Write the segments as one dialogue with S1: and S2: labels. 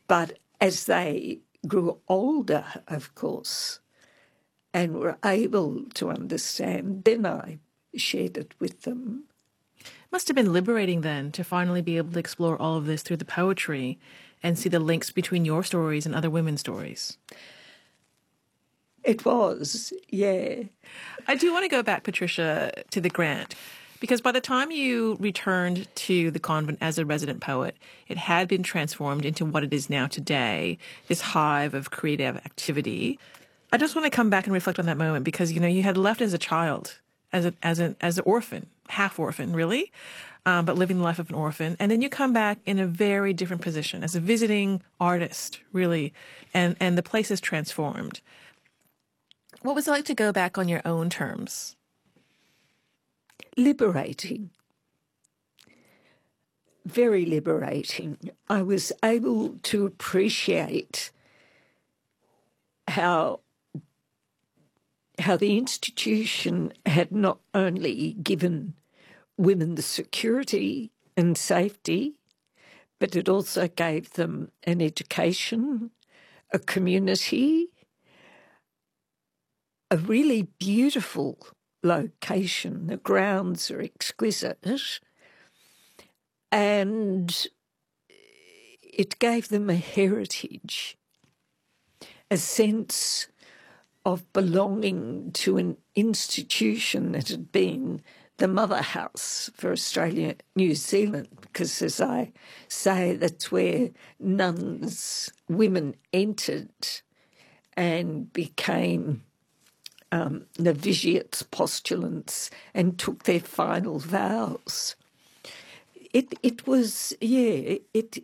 S1: But as they grew older, of course, and were able to understand, then I shared it with them.
S2: Must have been liberating then to finally be able to explore all of this through the poetry and see the links between your stories and other women's stories.
S1: It was, yeah.
S2: I do want to go back, Patricia, to the grant, because by the time you returned to the convent as a resident poet, it had been transformed into what it is now today, this hive of creative activity. I just want to come back and reflect on that moment because, you had left as a child, as an orphan, half orphan, really, but living the life of an orphan. And then you come back in a very different position as a visiting artist, really, and the place is transformed. What was it like to go back on your own terms?
S1: Liberating. Very liberating. I was able to appreciate how the institution had not only given women the security and safety, but it also gave them an education, a community, a really beautiful location. The grounds are exquisite, and it gave them a heritage, a sense of belonging to an institution that had been the mother house for Australia, New Zealand, because as I say, that's where nuns, women entered and became novitiates, postulants, and took their final vows. It was, yeah,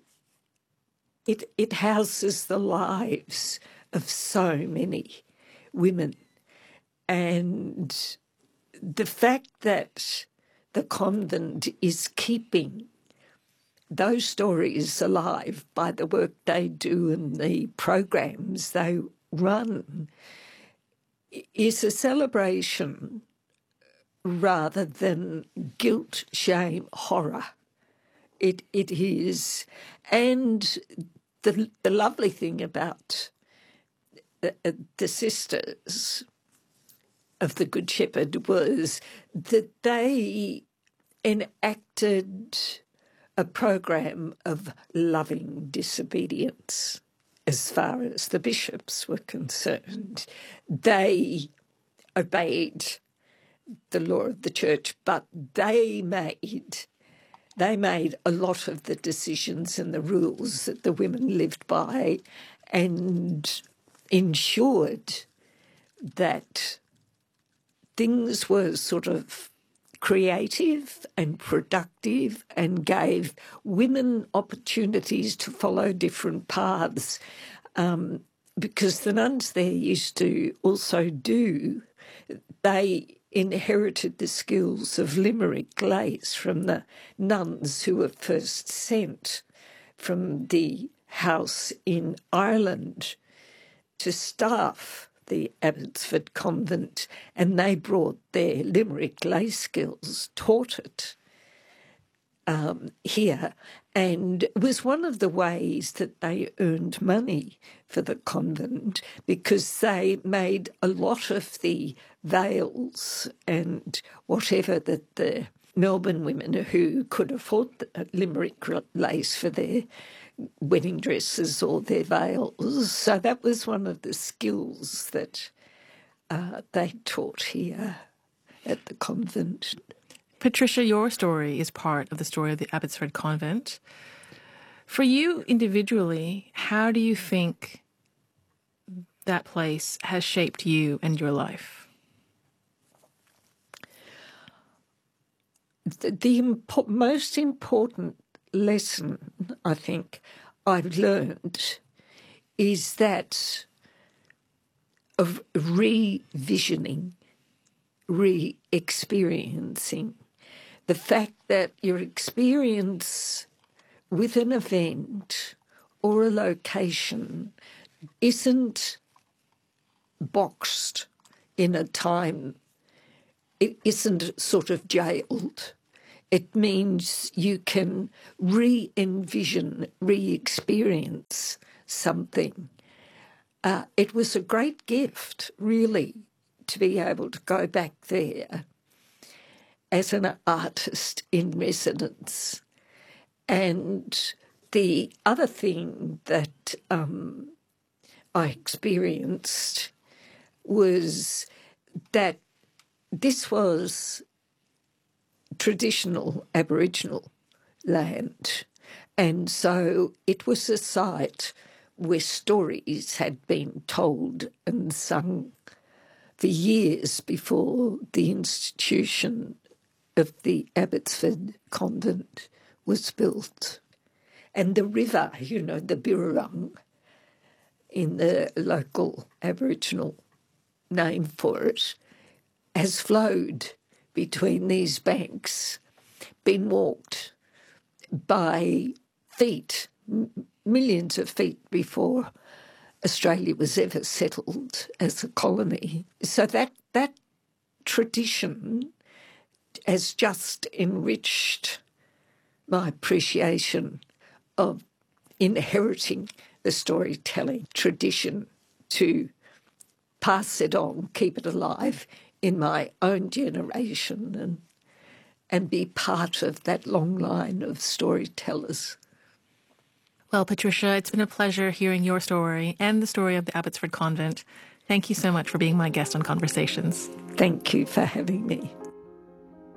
S1: it houses the lives of so many women. And the fact that the convent is keeping those stories alive by the work they do and the programs they run is a celebration rather than guilt, shame, horror. It is. And the lovely thing about the sisters of the Good Shepherd was that they enacted a program of loving disobedience as far as the bishops were concerned. They obeyed the law of the church, but they made a lot of the decisions and the rules that the women lived by and ensured that things were sort of creative and productive and gave women opportunities to follow different paths, because the nuns there used to also they inherited the skills of Limerick lace from the nuns who were first sent from the house in Ireland to staff the Abbotsford Convent, and they brought their Limerick lace skills, taught it here, and it was one of the ways that they earned money for the convent because they made a lot of the veils and whatever that the Melbourne women who could afford the Limerick lace for their wedding dresses or their veils. So that was one of the skills that they taught here at the convent.
S2: Patricia, your story is part of the story of the Abbotsford Convent. For you individually, how do you think that place has shaped you and your life?
S1: The most important lesson, I think, I've learned is that of revisioning, re-experiencing, the fact that your experience with an event or a location isn't boxed in a time, it isn't sort of jailed. It means you can re-envision, re-experience something. It was a great gift, really, to be able to go back there as an artist in residence. And the other thing that I experienced was that this was traditional Aboriginal land, and so it was a site where stories had been told and sung for years before the institution of the Abbotsford Convent was built. And the river, the Birrarung, in the local Aboriginal name for it, has flowed between these banks, been walked by feet, millions of feet before Australia was ever settled as a colony. So that tradition has just enriched my appreciation of inheriting the storytelling tradition to pass it on, keep it alive in my own generation and be part of that long line of storytellers.
S2: Well, Patricia, it's been a pleasure hearing your story and the story of the Abbotsford Convent. Thank you so much for being my guest on Conversations.
S1: Thank you for having me.